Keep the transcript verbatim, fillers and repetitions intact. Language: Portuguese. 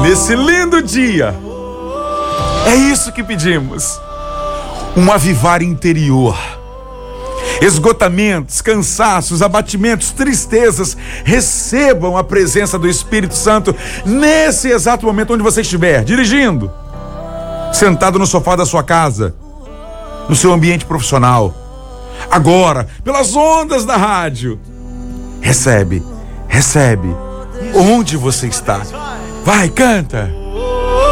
nesse lindo dia. É isso que pedimos. Um avivar interior. Esgotamentos, cansaços, abatimentos, tristezas, recebam a presença do Espírito Santo nesse exato momento onde você estiver, dirigindo, sentado no sofá da sua casa, no seu ambiente profissional, agora, pelas ondas da rádio. Recebe, recebe, onde você está. Vai, canta.